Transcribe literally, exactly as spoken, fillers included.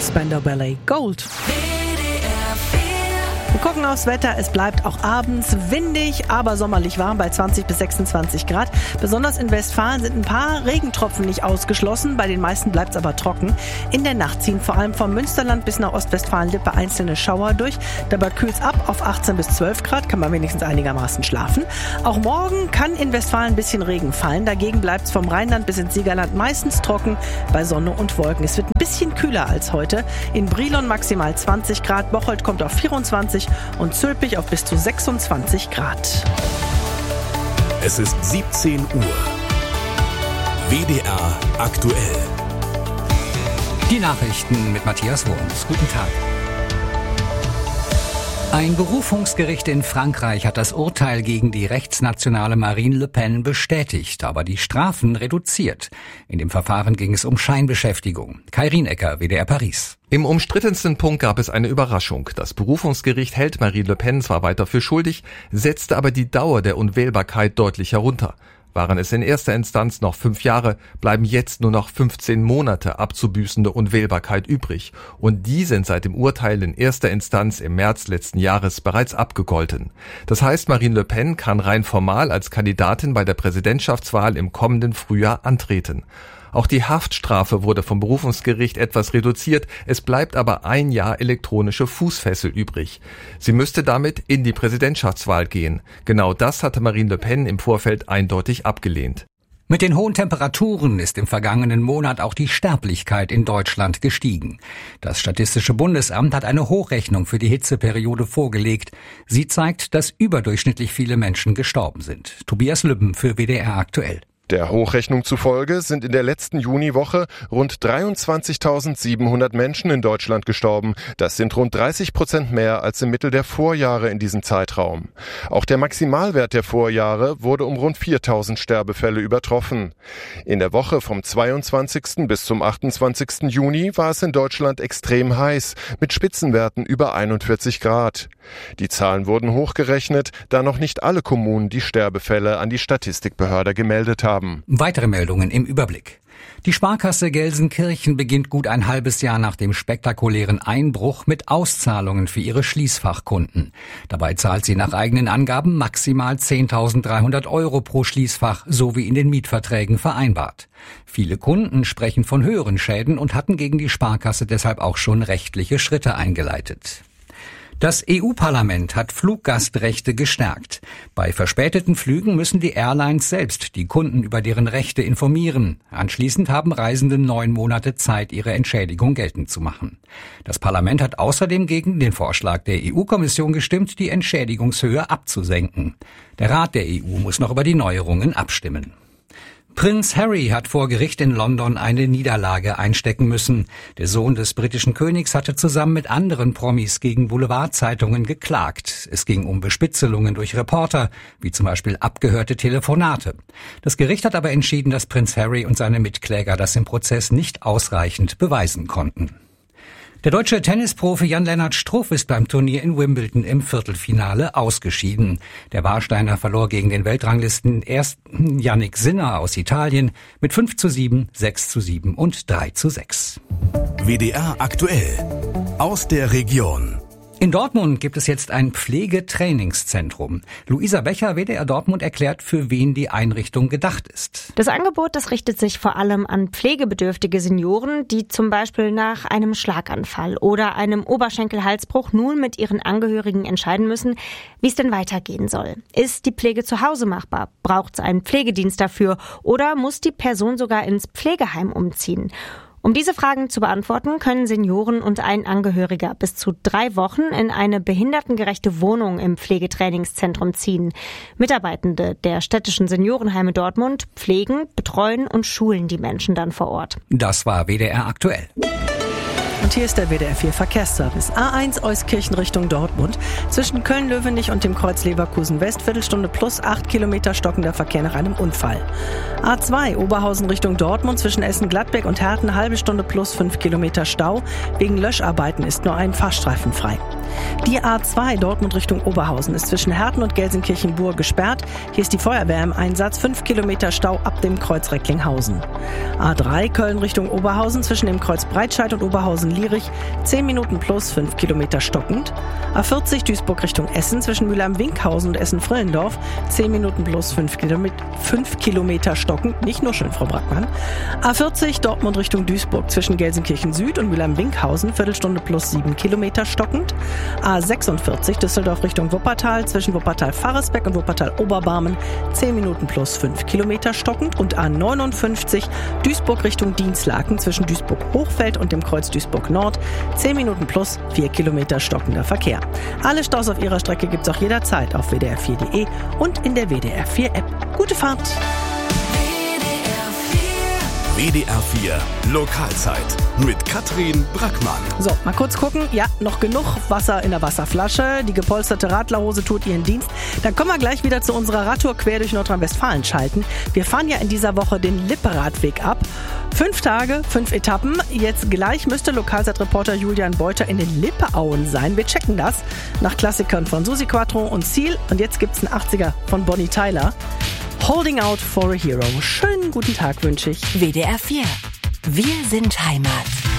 Spandau Ballet Gold. Wir gucken aufs Wetter. Es bleibt auch abends windig, aber sommerlich warm bei zwanzig bis sechsundzwanzig Grad. Besonders in Westfalen sind ein paar Regentropfen nicht ausgeschlossen. Bei den meisten bleibt es aber trocken. In der Nacht ziehen vor allem vom Münsterland bis nach Ostwestfalen-Lippe einzelne Schauer durch. Dabei kühlt es ab auf achtzehn bis zwölf Grad, kann man wenigstens einigermaßen schlafen. Auch morgen kann in Westfalen ein bisschen Regen fallen. Dagegen bleibt es vom Rheinland bis ins Siegerland meistens trocken bei Sonne und Wolken. Es wird ein bisschen kühler als heute. In Brilon maximal zwanzig Grad, Bocholt kommt auf vierundzwanzig und Zülpich auf bis zu sechsundzwanzig Grad. Es ist siebzehn Uhr. W D R aktuell. Die Nachrichten mit Matthias Wurms. Guten Tag. Ein Berufungsgericht in Frankreich hat das Urteil gegen die rechtsnationale Marine Le Pen bestätigt, aber die Strafen reduziert. In dem Verfahren ging es um Scheinbeschäftigung. Kai Rienecker, W D R Paris. Im umstrittensten Punkt gab es eine Überraschung. Das Berufungsgericht hält Marine Le Pen zwar weiter für schuldig, setzte aber die Dauer der Unwählbarkeit deutlich herunter. Waren es in erster Instanz noch fünf Jahre, bleiben jetzt nur noch fünfzehn Monate abzubüßende Unwählbarkeit übrig. Und die sind seit dem Urteil in erster Instanz im März letzten Jahres bereits abgegolten. Das heißt, Marine Le Pen kann rein formal als Kandidatin bei der Präsidentschaftswahl im kommenden Frühjahr antreten. Auch die Haftstrafe wurde vom Berufungsgericht etwas reduziert. Es bleibt aber ein Jahr elektronische Fußfessel übrig. Sie müsste damit in die Präsidentschaftswahl gehen. Genau das hatte Marine Le Pen im Vorfeld eindeutig abgelehnt. Mit den hohen Temperaturen ist im vergangenen Monat auch die Sterblichkeit in Deutschland gestiegen. Das Statistische Bundesamt hat eine Hochrechnung für die Hitzeperiode vorgelegt. Sie zeigt, dass überdurchschnittlich viele Menschen gestorben sind. Tobias Lübben für W D R aktuell. Der Hochrechnung zufolge sind in der letzten Juniwoche rund dreiundzwanzigtausendsiebenhundert Menschen in Deutschland gestorben. Das sind rund dreißig Prozent mehr als im Mittel der Vorjahre in diesem Zeitraum. Auch der Maximalwert der Vorjahre wurde um rund viertausend Sterbefälle übertroffen. In der Woche vom zweiundzwanzigsten bis zum achtundzwanzigsten Juni war es in Deutschland extrem heiß, mit Spitzenwerten über einundvierzig Grad. Die Zahlen wurden hochgerechnet, da noch nicht alle Kommunen die Sterbefälle an die Statistikbehörde gemeldet haben. Weitere Meldungen im Überblick. Die Sparkasse Gelsenkirchen beginnt gut ein halbes Jahr nach dem spektakulären Einbruch mit Auszahlungen für ihre Schließfachkunden. Dabei zahlt sie nach eigenen Angaben maximal zehntausenddreihundert Euro pro Schließfach, so wie in den Mietverträgen vereinbart. Viele Kunden sprechen von höheren Schäden und hatten gegen die Sparkasse deshalb auch schon rechtliche Schritte eingeleitet. Das E U-Parlament hat Fluggastrechte gestärkt. Bei verspäteten Flügen müssen die Airlines selbst die Kunden über deren Rechte informieren. Anschließend haben Reisende neun Monate Zeit, ihre Entschädigung geltend zu machen. Das Parlament hat außerdem gegen den Vorschlag der E U-Kommission gestimmt, die Entschädigungshöhe abzusenken. Der Rat der E U muss noch über die Neuerungen abstimmen. Prinz Harry hat vor Gericht in London eine Niederlage einstecken müssen. Der Sohn des britischen Königs hatte zusammen mit anderen Promis gegen Boulevardzeitungen geklagt. Es ging um Bespitzelungen durch Reporter, wie zum Beispiel abgehörte Telefonate. Das Gericht hat aber entschieden, dass Prinz Harry und seine Mitkläger das im Prozess nicht ausreichend beweisen konnten. Der deutsche Tennisprofi Jan-Lennart Struff ist beim Turnier in Wimbledon im Viertelfinale ausgeschieden. Der Warsteiner verlor gegen den Weltranglisten ersten Yannick Sinner aus Italien mit fünf zu sieben, sechs zu sieben und drei zu sechs. W D R aktuell aus der Region. In Dortmund gibt es jetzt ein Pflegetrainingszentrum. Luisa Becher, W D R Dortmund, erklärt, für wen die Einrichtung gedacht ist. Das Angebot, das richtet sich vor allem an pflegebedürftige Senioren, die zum Beispiel nach einem Schlaganfall oder einem Oberschenkelhalsbruch nun mit ihren Angehörigen entscheiden müssen, wie es denn weitergehen soll. Ist die Pflege zu Hause machbar? Braucht es einen Pflegedienst dafür? Oder muss die Person sogar ins Pflegeheim umziehen? Um diese Fragen zu beantworten, können Senioren und ein Angehöriger bis zu drei Wochen in eine behindertengerechte Wohnung im Pflegetrainingszentrum ziehen. Mitarbeitende der städtischen Seniorenheime Dortmund pflegen, betreuen und schulen die Menschen dann vor Ort. Das war W D R aktuell. Und hier ist der W D R vier Verkehrsservice. A eins Euskirchen Richtung Dortmund. Zwischen Köln-Löwenich und dem Kreuz Leverkusen-West, Viertelstunde plus acht Kilometer stockender Verkehr nach einem Unfall. A zwei Oberhausen Richtung Dortmund, zwischen Essen-Gladbeck und Herten, halbe Stunde plus fünf Kilometer Stau. Wegen Löscharbeiten ist nur ein Fahrstreifen frei. Die A zwei Dortmund Richtung Oberhausen ist zwischen Herten und Gelsenkirchen-Bur gesperrt. Hier ist die Feuerwehr im Einsatz. Fünf Kilometer Stau ab dem Kreuz Recklinghausen. A drei Köln Richtung Oberhausen zwischen dem Kreuz Breitscheid und Oberhausen-Lierich. Zehn Minuten plus, fünf Kilometer stockend. A vierzig Duisburg Richtung Essen zwischen Mülheim-Winkhausen und Essen-Frillendorf. Zehn Minuten plus, fünf Kilometer stockend. Nicht nur schön, Frau Brackmann. A vierzig Dortmund Richtung Duisburg zwischen Gelsenkirchen Süd und Mülheim-Winkhausen. Viertelstunde plus, sieben Kilometer stockend. A sechsundvierzig Düsseldorf Richtung Wuppertal zwischen Wuppertal-Faresbeck und Wuppertal-Oberbarmen. Zehn Minuten plus, fünf Kilometer stockend. Und A neunundfünfzig Duisburg Richtung Dienstlaken zwischen Duisburg-Hochfeld und dem Kreuz Duisburg-Nord. Zehn Minuten plus, vier Kilometer stockender Verkehr. Alle Staus auf ihrer Strecke gibt's auch jederzeit auf w d r vier punkt d e und in der W D R vier App. Gute Fahrt! W D R vier Lokalzeit mit Katrin Brackmann. So, mal kurz gucken. Ja, noch genug Wasser in der Wasserflasche. Die gepolsterte Radlerhose tut ihren Dienst. Dann kommen wir gleich wieder zu unserer Radtour quer durch Nordrhein-Westfalen schalten. Wir fahren ja in dieser Woche den Lippe-Radweg ab. Fünf Tage, fünf Etappen. Jetzt gleich müsste Lokalzeitreporter Julian Beuter in den Lippeauen sein. Wir checken das nach Klassikern von Susi Quattro und Ziel. Und jetzt gibt's einen achtziger von Bonnie Tyler. Holding Out for a Hero. Schönen guten Tag wünsche ich. W D R vier. Wir sind Heimat.